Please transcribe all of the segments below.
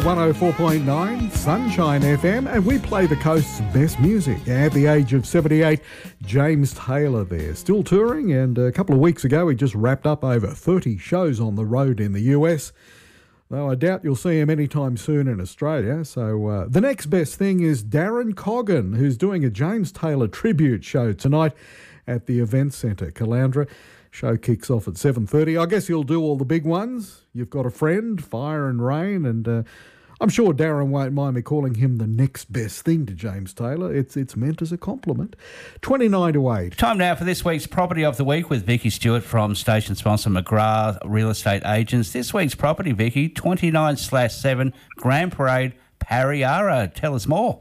104.9 Sunshine FM, and we play the coast's best music. At the age of 78, James Taylor there, still touring, and a couple of weeks ago he just wrapped up over 30 shows on the road in the US. Though I doubt you'll see him anytime soon in Australia. So the next best thing is Darren Coggan, who's doing a James Taylor tribute show tonight at the Event Centre, Caloundra. Show kicks off at 7:30. I guess you'll do all the big ones. You've Got a Friend, Fire and Rain, and I'm sure Darren won't mind me calling him the next best thing to James Taylor. It's meant as a compliment. 29 to 8. Time now for this week's Property of the Week with Vicky Stewart from station sponsor McGrath Real Estate Agents. This week's property, Vicky, 29/7 Grand Parade, Parriara. Tell us more.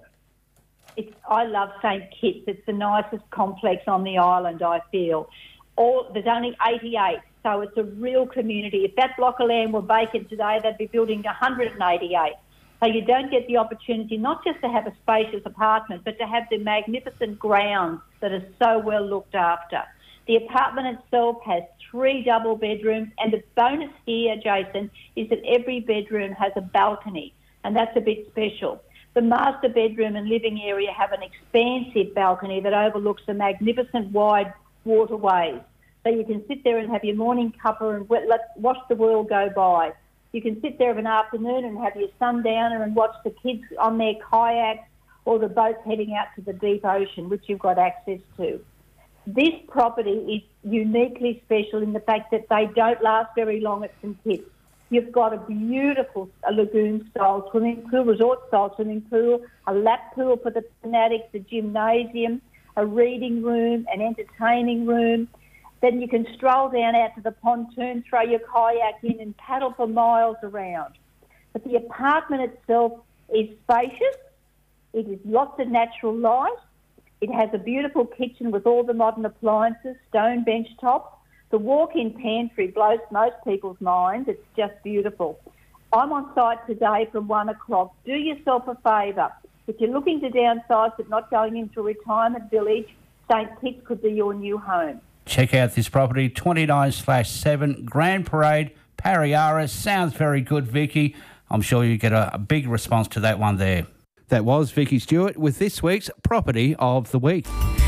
I love St Kitts. It's the nicest complex on the island, I feel. There's only 88, so it's a real community. If that block of land were vacant today, they'd be building 188. So you don't get the opportunity not just to have a spacious apartment, but to have the magnificent grounds that are so well looked after. The apartment itself has 3 double bedrooms, and the bonus here, Jason, is that every bedroom has a balcony, and that's a bit special. The master bedroom and living area have an expansive balcony that overlooks the magnificent wide waterways. So you can sit there and have your morning cuppa and watch the world go by. You can sit there of an afternoon and have your sundowner and watch the kids on their kayaks or the boats heading out to the deep ocean, which you've got access to. This property is uniquely special in the fact that they don't last very long at St Kitts. You've got a beautiful lagoon-style swimming pool, resort-style swimming pool, a lap pool for the fanatics, a gymnasium, a reading room, an entertaining room. Then you can stroll down out to the pontoon, throw your kayak in and paddle for miles around. But the apartment itself is spacious. It is lots of natural light. It has a beautiful kitchen with all the modern appliances, stone bench tops. The walk-in pantry blows most people's minds. It's just beautiful. I'm on site today from 1 o'clock. Do yourself a favour. If you're looking to downsize but not going into a retirement village, St Kitts could be your new home. Check out this property, 29/7 Grand Parade, Parriara. Sounds very good, Vicky. I'm sure you get a big response to that one there. That was Vicky Stewart with this week's Property of the Week.